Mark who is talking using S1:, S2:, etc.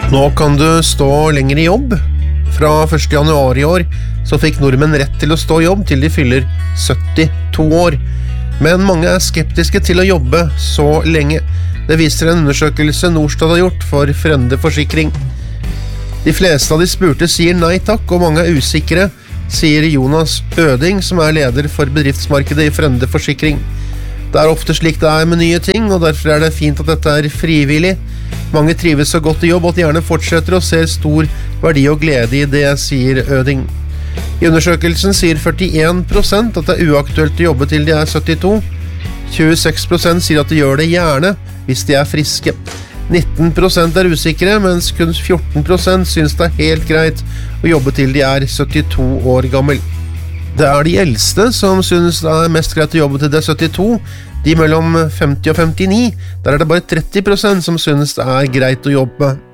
S1: Nå kan du stå lenger I jobb. Fra 1. januar I år så fikk nordmenn rett til å stå I jobb til de fyller 72 år. Men mange skeptiske til å jobbe så lenge. Det viser en undersøkelse Norstat har gjort for Frende Forsikring. De fleste av de spurte sier nei takk, og mange usikre, sier Jonas Øding, som leder for bedriftsmarkedet I Frende Forsikring. Det ofte slik det med nye ting, og derfor det fint at dette frivillig. Mange trives så godt I jobb at de gjerne fortsetter og ser stor verdi og glede I det, sier Øding. I undersøkelsen sier 41% at det uaktuelt å jobbe til de 72. 26% sier at de gjør det gjerne hvis de friske. 19% usikre, mens kun 14% synes det helt greit å jobbe til de 72 år gammel. Det de eldste som synes det mest greit å jobbe til de 72, de mellom 50 og 59, der det bare 30% som synes det greit å jobbe.